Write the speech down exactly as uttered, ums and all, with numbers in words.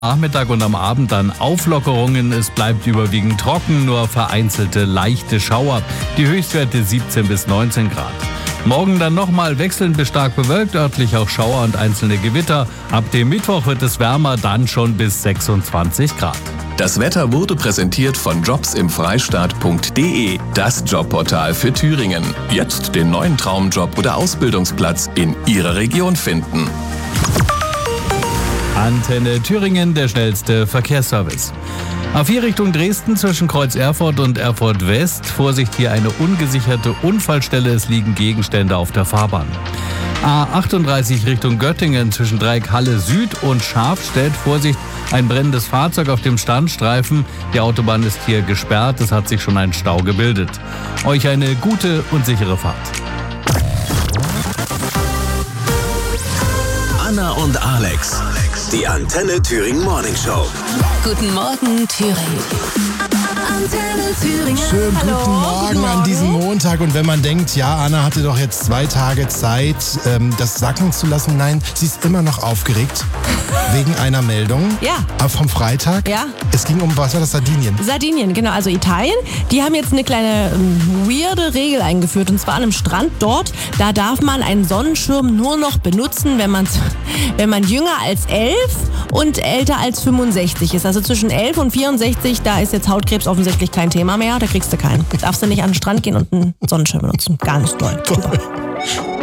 Nachmittag und am Abend dann Auflockerungen. Es bleibt überwiegend trocken, nur vereinzelte leichte Schauer. Die Höchstwerte siebzehn bis neunzehn Grad. Morgen dann nochmal wechselnd bis stark bewölkt, örtlich auch Schauer und einzelne Gewitter. Ab dem Mittwoch wird es wärmer, dann schon bis sechsundzwanzig Grad. Das Wetter wurde präsentiert von jobsimfreistaat punkt de, das Jobportal für Thüringen. Jetzt den neuen Traumjob oder Ausbildungsplatz in Ihrer Region finden. Antenne Thüringen, der schnellste Verkehrsservice. A vier Richtung Dresden zwischen Kreuz Erfurt und Erfurt West. Vorsicht, hier eine ungesicherte Unfallstelle. Es liegen Gegenstände auf der Fahrbahn. A achtunddreißig Richtung Göttingen zwischen Dreieck Halle Süd und Schafstedt. Vorsicht, ein brennendes Fahrzeug auf dem Standstreifen. Die Autobahn ist hier gesperrt. Es hat sich schon ein Stau gebildet. Euch eine gute und sichere Fahrt. Anna und Alex, die Antenne Thüringen Morning Show. Guten Morgen, Thüringen. Antenne Thüringen. Schönen Hallo, guten Morgen, guten Morgen an diesem Montag. Und wenn man denkt, ja, Anna hatte doch jetzt zwei Tage Zeit, ähm, das sacken zu lassen. Nein, sie ist immer noch aufgeregt. Wegen einer Meldung. Ja. Aber vom Freitag. Ja. Es ging um, was war das, Sardinien? Sardinien, genau, also Italien. Die haben jetzt eine kleine ähm, weirde Regel eingeführt. Und zwar an einem Strand dort, da darf man einen Sonnenschirm nur noch benutzen, wenn man, wenn man jünger als elf und älter als fünfundsechzig ist. Also zwischen elf und vierundsechzig, da ist jetzt Hautkrebs offensichtlich kein Thema mehr. Da kriegst du keinen. Darfst du nicht an den Strand gehen und einen Sonnenschirm benutzen. Gar nicht toll. Super.